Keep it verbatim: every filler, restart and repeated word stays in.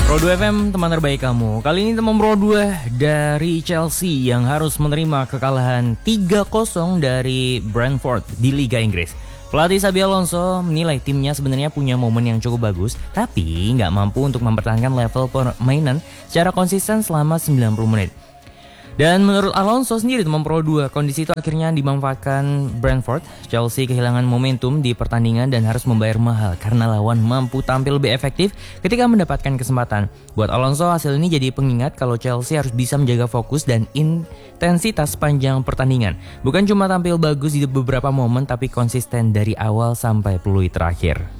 Pro dua F M, teman terbaik kamu. Kali ini teman Pro dua dari Chelsea yang harus menerima kekalahan tiga kosong dari Brentford di Liga Inggris. Pelatih Xabi Alonso menilai timnya sebenarnya punya momen yang cukup bagus, tapi nggak mampu untuk mempertahankan level permainan secara konsisten selama sembilan puluh menit. Dan menurut Alonso sendiri teman Pro dua, kondisi itu akhirnya dimanfaatkan Brentford. Chelsea kehilangan momentum di pertandingan dan harus membayar mahal karena lawan mampu tampil lebih efektif ketika mendapatkan kesempatan. Buat Alonso, hasil ini jadi pengingat kalau Chelsea harus bisa menjaga fokus dan intensitas sepanjang pertandingan. Bukan cuma tampil bagus di beberapa momen, tapi konsisten dari awal sampai peluit terakhir.